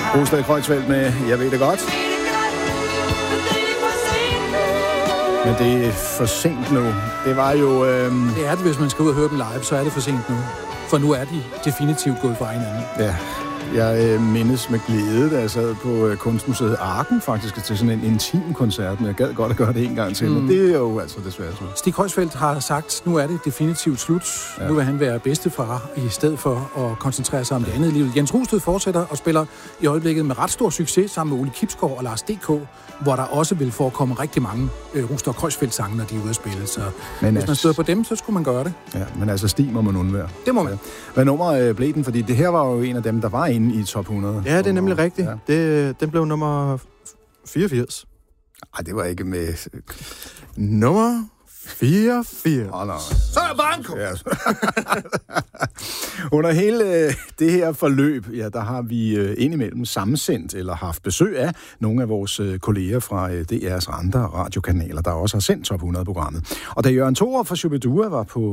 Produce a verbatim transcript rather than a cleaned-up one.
Rosted Kreuzfeldt med Jeg ved det godt. Men det er for sent nu. Det var jo... Øhm... Det er det, hvis man skal ud og høre dem live, så er det for sent nu. For nu er de definitivt gået fra hinanden. Ja, jeg øh, mindes med glæde, da jeg sad på øh, Kunstmuseet Arken faktisk til sådan en intim koncert, men jeg gad godt at gøre det en gang til, mm. men det er jo altså desværre slut. Stig Kreuzfeldt har sagt, nu er det definitivt slut. Ja. Nu vil han være bedstefar i stedet for at koncentrere sig om det andet i livet. Jens Rosted fortsætter og spiller i øjeblikket med ret stor succes sammen med Ole Kibsgaard og Lars D K, hvor der også vil forekomme rigtig mange øh, Rosted Kreuzfeldt-sange, når de er ude at spille. Så men hvis man støder på dem, så skulle man gøre det. Ja, men altså Stig må man undvære. Det må man. Ja. Hvad nummer øh, blev den? Fordi det her var jo en af dem, der var inde i top hundrede. Ja, det er nemlig rigtigt. Ja. Det, den blev nummer fireogfirs. Ej, det var ikke med... Nummer fireogfirs. Oh, no. Så er Branko! Ja. Under hele øh, det her forløb, ja, der har vi øh, indimellem sammensendt eller haft besøg af nogle af vores øh, kolleger fra øh, D R's andre radiokanaler, der også har sendt top hundrede-programmet. Og da Jørgen Thorup fra Shubidua var på